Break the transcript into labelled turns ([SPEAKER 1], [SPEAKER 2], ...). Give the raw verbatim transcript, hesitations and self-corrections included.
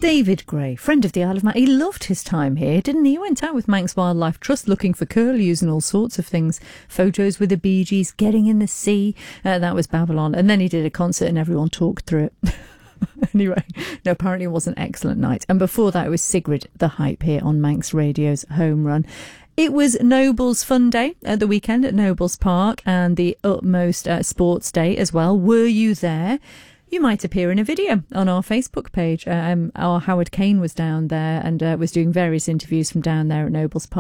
[SPEAKER 1] David Gray, friend of the Isle of Man. He loved his time here, didn't he? He went out with Manx Wildlife Trust looking for curlews and all sorts of things. Photos with the Bee Gees, getting in the sea. Uh, that was Babylon. And then he did a concert and everyone talked through it. Anyway, no, apparently it was an excellent night. And before that, it was Sigrid the Hype here on Manx Radio's Home Run. It was Noble's Fun Day at the weekend at Nobles Park and the Utmost uh, Sports Day as well. Were you there? You might appear in a video on our Facebook page. Um, our Howard Kane was down there and uh, was doing various interviews from down there at Nobles Park.